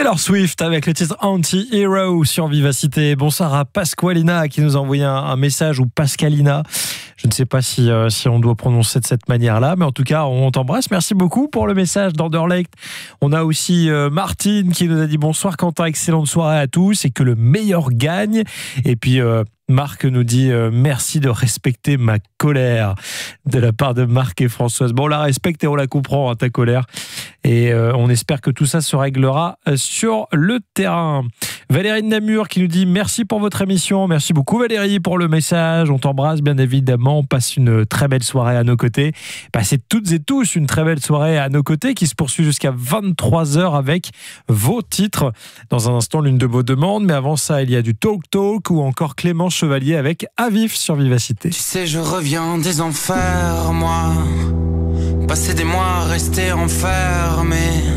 Taylor Swift avec le titre Anti-Hero sur Vivacité. Bonsoir à Pasqualina qui nous a envoyé un message, ou Pascalina. Je ne sais pas si on doit prononcer de cette manière-là, mais en tout cas, on t'embrasse. Merci beaucoup pour le message d'Anderlecht. On a aussi Martine qui nous a dit bonsoir Quentin, excellente soirée à tous et que le meilleur gagne. Et puis Marc nous dit merci de respecter ma colère, de la part de Marc et Françoise. Bon, on la respecte et on la comprend, hein, ta colère. Et on espère que tout ça se réglera sur le terrain. Valérie de Namur qui nous dit merci pour votre émission. Merci beaucoup Valérie pour le message. On t'embrasse bien évidemment. On passe une très belle soirée à nos côtés. Passez toutes et tous une très belle soirée à nos côtés qui se poursuit jusqu'à 23h avec vos titres. Dans un instant, l'une de vos demandes. Mais avant ça, il y a du Talk Talk ou encore Clément Chevalier avec Avif sur Vivacité. Tu sais, je reviens des enfers, moi. Passer des mois restés enfermés.